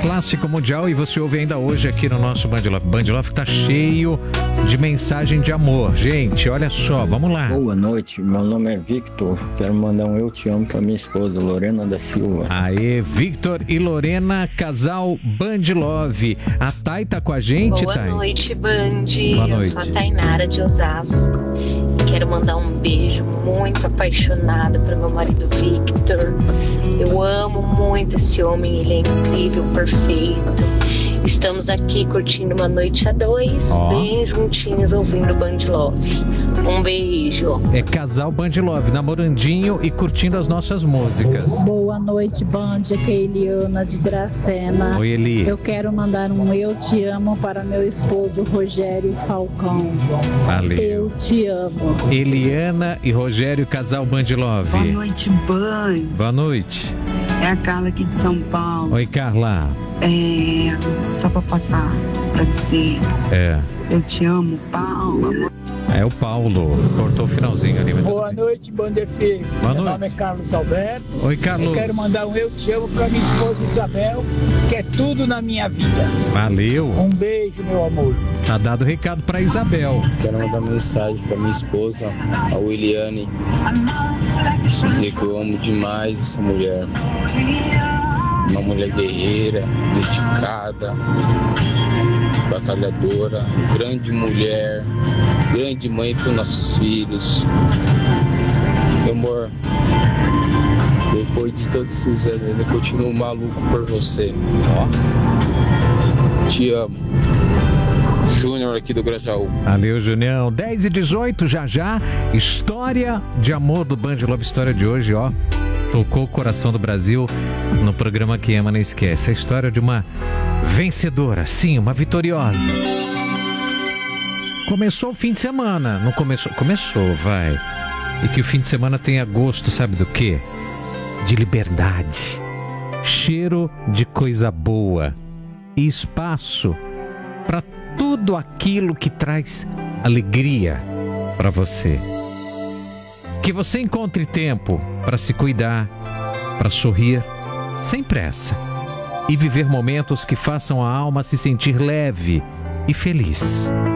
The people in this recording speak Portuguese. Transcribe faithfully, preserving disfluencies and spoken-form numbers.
clássico mundial e você ouve ainda hoje aqui no nosso Band Love. Band Love tá cheio de mensagem de amor. Gente, olha só, vamos lá. Boa noite, meu nome é Victor. Quero mandar um eu te amo pra minha esposa, Lorena da Silva. Aê, Victor e Lorena, casal Band Love. A Thay tá com a gente, Boa Thay? Boa noite, Band. Boa noite. Eu sou a Tainara de Osasco. Quero mandar um beijo muito apaixonado para meu marido Victor. Eu amo muito esse homem, ele é incrível, perfeito. Estamos aqui curtindo uma noite a dois, oh. bem juntinhos, ouvindo Band Love. Um beijo. É casal Band Love, namorandinho e curtindo as nossas músicas. Boa noite, Band. Aqui é a Eliana de Dracena. Oi, Eli. Eu quero mandar um eu te amo para meu esposo Rogério Falcão. Valeu. Eu te amo. Eliana e Rogério, casal Band Love. Boa noite, Band. Boa noite. É a Carla aqui de São Paulo. Oi, Carla. É, só pra passar, pra dizer, é. eu te amo, Paulo. É o Paulo, cortou o finalzinho ali. Mas Boa noite, Band F M. Boa Meu noite. nome é Carlos Alberto. Oi, Carlos. Eu quero mandar um eu te amo pra minha esposa Isabel, que é tudo na minha vida. Valeu. Um beijo, meu amor. Tá dado o recado pra Isabel. Quero mandar mensagem pra minha esposa, a Williane, dizer que eu amo demais essa mulher. Uma mulher guerreira, dedicada, batalhadora, grande mulher, grande mãe para os nossos filhos. Meu amor, depois de todos esses anos, eu continuo maluco por você. Ó, te amo. Júnior aqui do Grajaú. Valeu, Junião. dez e dezoito, já já. História de amor do Band Love. História de hoje, ó. Tocou o coração do Brasil no programa Que Ama Não Esquece. A história de uma vencedora, sim, uma vitoriosa. Começou o fim de semana. Não começou? Começou, vai. E que o fim de semana tenha gosto, sabe do quê? De liberdade. Cheiro de coisa boa. E espaço para tudo aquilo que traz alegria para você. Que você encontre tempo para se cuidar, para sorrir, sem pressa. E viver momentos que façam a alma se sentir leve e feliz.